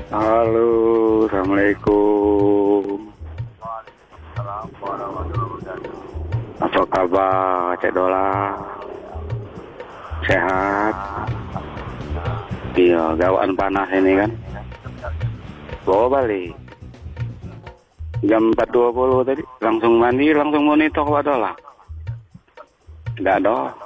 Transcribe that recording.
Halo, Assalamualaikum. Apa kabar, Cek Dola? Sehat? Iya, gawaan panas ini kan. Bawa balik. Jam 4.20 tadi, langsung mandi, langsung monitor Pak Dola. Enggak ada.